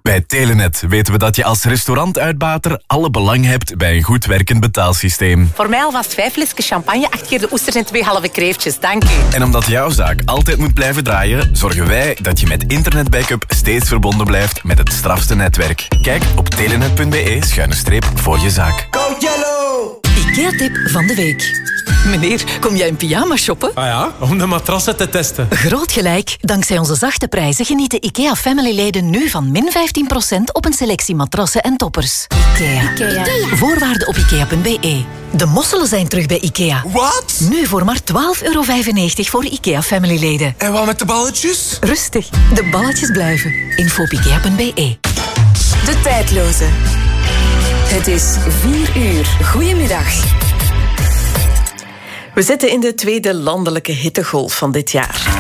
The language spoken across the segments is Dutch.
Bij Telenet weten we dat je als restaurantuitbater alle belang hebt bij een goed werkend betaalsysteem. Voor mij alvast 5 flesjes champagne, 8 keer de oesters en 2 halve kreeftjes. Dank u. En omdat jouw zaak altijd moet blijven draaien, zorgen wij dat je met internetbackup steeds verbonden blijft met het strafste netwerk. Kijk op telenet.be/voor je zaak. Go Yellow! IKEA-tip van de week. Meneer, kom jij in pyjama shoppen? Ah ja, om de matrassen te testen. Groot gelijk. Dankzij onze zachte prijzen genieten IKEA-family-leden nu van min 15% op een selectie matrassen en toppers. IKEA. Voorwaarden op IKEA.be. De mosselen zijn terug bij IKEA. Wat? Nu voor maar €12,95 voor IKEA-family-leden. En wat met de balletjes? Rustig, de balletjes blijven. Info op IKEA.be. De tijdloze. Het is 4 uur. Goedemiddag. We zitten in de tweede landelijke hittegolf van dit jaar.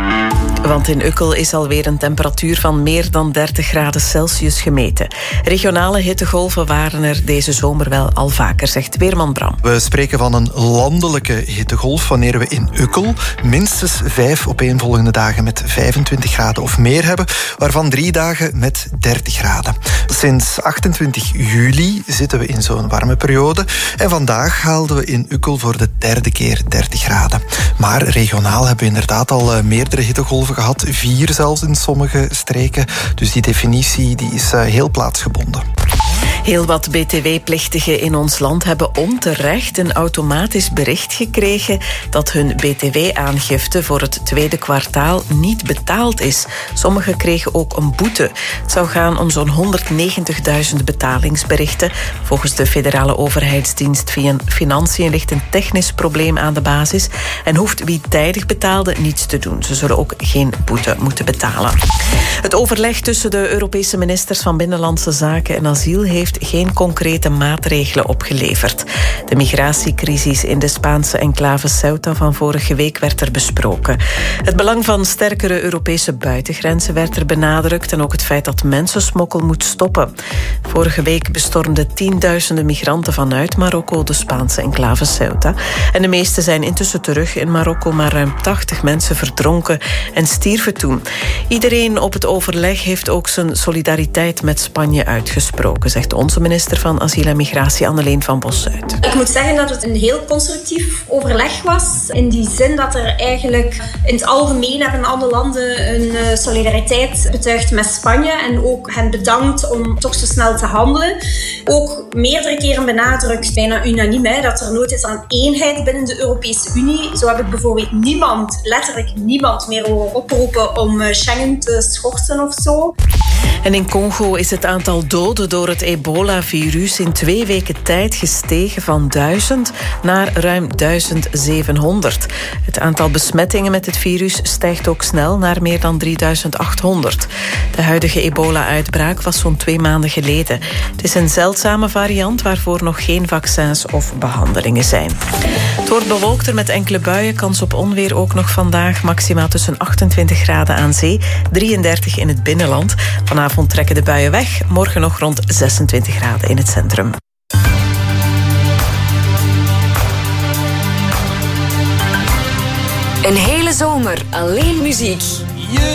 Want in Ukkel is alweer een temperatuur van meer dan 30 graden Celsius gemeten. Regionale hittegolven waren er deze zomer wel al vaker, zegt Weerman Bram. We spreken van een landelijke hittegolf wanneer we in Ukkel minstens 5 opeenvolgende dagen met 25 graden of meer hebben, waarvan 3 dagen met 30 graden. Sinds 28 juli zitten we in zo'n warme periode en vandaag haalden we in Ukkel voor de 3e keer 30 graden. Maar regionaal hebben we inderdaad al meerdere hittegolven gehad, 4 zelfs in sommige streken. Dus die definitie die is heel plaatsgebonden. Heel wat btw-plichtigen in ons land hebben onterecht een automatisch bericht gekregen dat hun btw-aangifte voor het tweede kwartaal niet betaald is. Sommigen kregen ook een boete. Het zou gaan om zo'n 190.000 betalingsberichten. Volgens de federale overheidsdienst Financiën ligt een technisch probleem aan de basis en hoeft wie tijdig betaalde niets te doen. Ze zullen ook geen boete moeten betalen. Het overleg tussen de Europese ministers van Binnenlandse Zaken en Asiel heeft geen concrete maatregelen opgeleverd. De migratiecrisis in de Spaanse enclave Ceuta van vorige week werd er besproken. Het belang van sterkere Europese buitengrenzen werd er benadrukt en ook het feit dat mensensmokkel moet stoppen. Vorige week bestormden tienduizenden migranten vanuit Marokko de Spaanse enclave Ceuta. En de meeste zijn intussen terug in Marokko, maar ruim 80 mensen verdronken en stierven toen. Iedereen op het overleg heeft ook zijn solidariteit met Spanje uitgesproken, zegt onze minister van Asiel en Migratie, Anneleen van Bossuyt. Ik moet zeggen dat het een heel constructief overleg was. In die zin dat er eigenlijk in het algemeen hebben alle landen een solidariteit betuigd met Spanje en ook hen bedankt om toch zo snel te handelen. Ook meerdere keren benadrukt, bijna unaniem, dat er nood is aan eenheid binnen de Europese Unie. Zo heb ik bijvoorbeeld letterlijk niemand meer horen oproepen om Schengen te schorten of zo. En in Congo is het aantal doden door het ebola-virus in 2 weken tijd gestegen van 1000 naar ruim 1700. Het aantal besmettingen met het virus stijgt ook snel naar meer dan 3800. De huidige ebola-uitbraak was zo'n 2 maanden geleden. Het is een zeldzame variant waarvoor nog geen vaccins of behandelingen zijn. Het wordt bewolkter met enkele buien, kans op onweer ook nog vandaag. Maxima tussen 28 graden aan zee, 33 in het binnenland. Vanavond trekken de buien weg, morgen nog rond 26 graden in het centrum. Een hele zomer alleen muziek.